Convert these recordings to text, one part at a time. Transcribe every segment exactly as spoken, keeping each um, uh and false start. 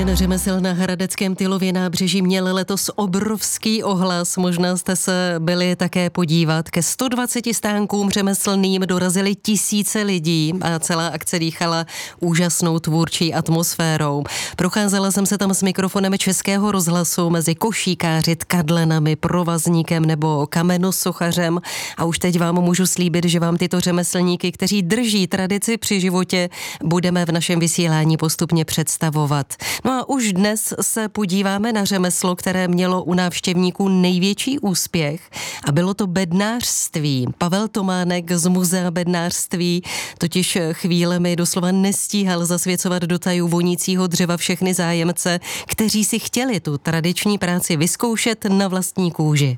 Den řemesel na hradeckém Tylově nábřeží měl letos obrovský ohlas. Možná jste se byli také podívat. Ke sto dvaceti stánkům řemeslným dorazili tisíce lidí a celá akce dýchala úžasnou tvůrčí atmosférou. Procházela jsem se tam s mikrofonem Českého rozhlasu mezi košíkáři, tkadlenami, provazníkem nebo kamenosochařem a už teď vám můžu slíbit, že vám tyto řemeslníky, kteří drží tradici při životě, budeme v našem vysílání postupně představovat. No a už dnes se podíváme na řemeslo, které mělo u návštěvníků největší úspěch a bylo to bednářství. Pavel Tománek z Muzea bednářství totiž chvílemi doslova nestíhal zasvěcovat do tajů vonícího dřeva všechny zájemce, kteří si chtěli tu tradiční práci vyzkoušet na vlastní kůži.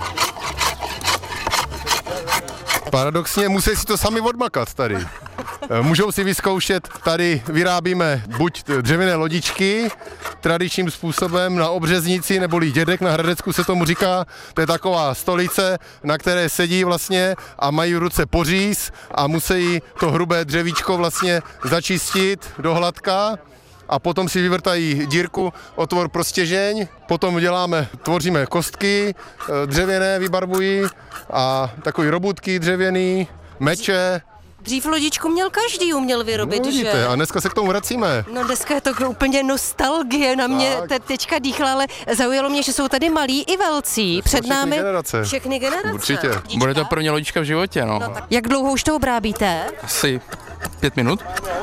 Paradoxně musí si to sami odmakat tady. Můžou si vyzkoušet, tady vyrábíme buď dřevěné lodičky tradičním způsobem na obřeznici, neboli dědek, na Hradecku se tomu říká. To je taková stolice, na které sedí vlastně a mají v ruce poříz a musí to hrubé dřevíčko vlastně začistit do hladka. A potom si vyvrtají dírku, otvor pro stěžeň, potom děláme, tvoříme kostky dřevěné, vybarvují a takový robotky dřevěný, meče. Dřív lodičku měl každý, uměl vyrobit, no, vidíte, že? A dneska se k tomu vracíme. No dneska je to úplně nostalgie, na mě te, teďka dýchla, ale zaujalo mě, že jsou tady malí i velcí. Před všechny námi generace. všechny generace. Určitě. Lodička? Bude to první lodička v životě, no. No tak. Jak dlouho už to obrábíte? Asi pět minut.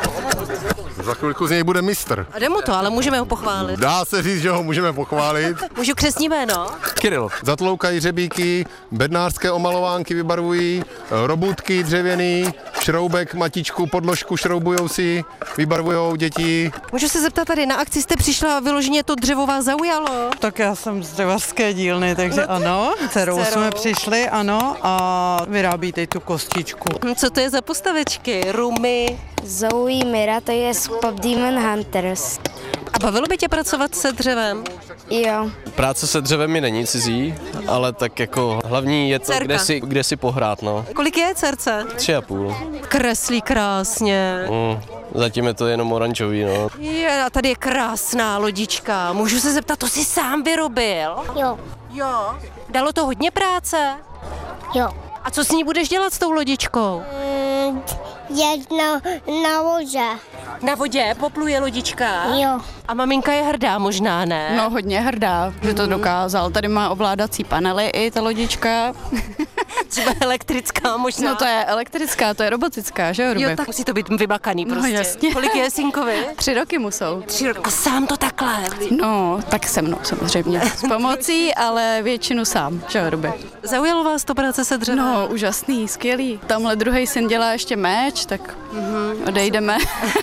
Za chvilku z něj bude mistr. A jde mu to, ale můžeme ho pochválit. Dá se říct, že ho můžeme pochválit. Můžu křestní jméno? Kiril. Zatloukají řebíky, bednářské omalovánky vybarvují, robůtky dřevěný, šroubek, matičku, podložku šroubujou si, vybarvujou děti. Můžu se zeptat, tady na akci jste přišla a vyloženě to dřevo vás zaujalo? Tak já jsem z dřevařské dílny, takže ano, dcerou jsme přišli, ano, a vyrábí teď tu kostičku. Co to je za postavečky? Rumy? Zoe Mira, to je z Pop Demon Hunters. A bavilo by tě pracovat se dřevem? Jo. Práce se dřevem mi není cizí, ale tak jako hlavní je to, kde si, kde si pohrát, no. Kolik je dcerce? Tři a půl. Kreslí krásně. Mm, zatím je to jenom oranžový, no. Je, a tady je krásná lodička. Můžu se zeptat, to jsi sám vyrobil? Jo. Jo. Dalo to hodně práce? Jo. A co s ní budeš dělat s tou lodičkou? Mm, jedno na vodě. Na vodě popluje lodička? Jo. A maminka je hrdá možná, ne? No hodně hrdá, že to dokázal. Tady má ovládací panely i ta lodička. Třeba elektrická možná? No to je elektrická, to je robotická, že jo, Ruby? Jo, tak musí to být vybakaný prostě. No jasně. Kolik je synkovi? Tři roky mu jsou. Tři roky. A sám to takhle? No, tak se mnou samozřejmě. S pomocí, ale většinu sám, že jo, Ruby? Zaujalo vás to práce se dřevem? No, úžasný, skvělý. Tamhle druhý syn dělá ještě meč, tak mm-hmm. odejdeme.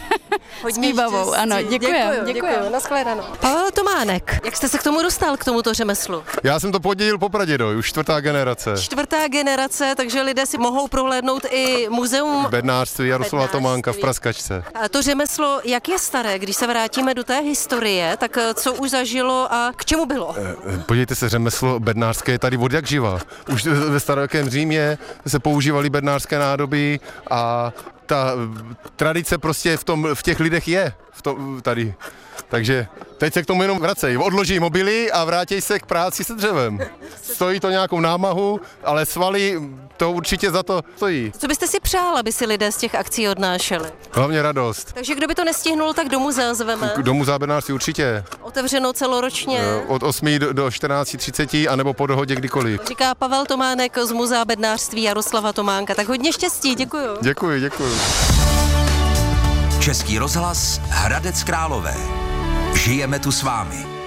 S výbavou, ano, děkujem, děkujem. Nashledanou. Pavel Tománek, jak jste se k tomu dostal, k tomuto řemeslu? Já jsem to podědil po pradědovi, už čtvrtá generace. Čtvrtá generace, takže lidé si mohou prohlédnout i muzeum Bednářství Jaroslava Tománka v Praskačce. A to řemeslo, jak je staré, když se vrátíme do té historie, tak co už zažilo a k čemu bylo? Podívejte se, řemeslo bednářské je tady od jak živa. Už ve starověkém Římě se používaly bednářské nádoby a ta tradice prostě v, tom, v těch lidech je v tom, tady. Takže teď se k tomu jenom vracejí. Odloží mobily a vrátí se k práci se dřevem. Stojí to nějakou námahu, ale svaly to určitě za to stojí. Co byste si přál, aby si lidé z těch akcí odnášeli? Hlavně radost. Takže kdo by to nestihnul, tak do muzea zveme. Do muzea bednářství určitě. Otevřeno celoročně. Od osmi do čtrnácti třiceti anebo po dohodě kdykoliv. Říká Pavel Tománek z Muzea bednářství Jaroslava Tománka. Tak hodně štěstí, děkuju. Děkuji, děkuji. Český rozhlas Hradec Králové. Žijeme tu s vámi.